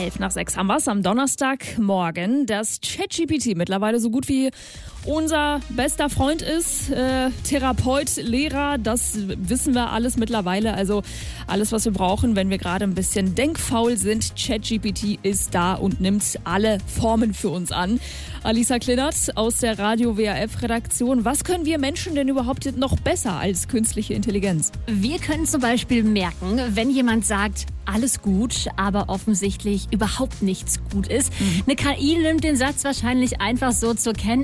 5:11 haben wir es am Donnerstagmorgen. Dass ChatGPT mittlerweile so gut wie unser bester Freund ist, Therapeut, Lehrer, das wissen wir alles mittlerweile. Also alles, was wir brauchen, wenn wir gerade ein bisschen denkfaul sind. ChatGPT ist da und nimmt alle Formen für uns an. Alisa Klinert aus der Radio WRF-Redaktion. Was können wir Menschen denn überhaupt noch besser als künstliche Intelligenz? Wir können zum Beispiel merken, wenn jemand sagt, alles gut, aber offensichtlich überhaupt nichts gut ist. Eine KI nimmt den Satz wahrscheinlich einfach so zur Kenntnis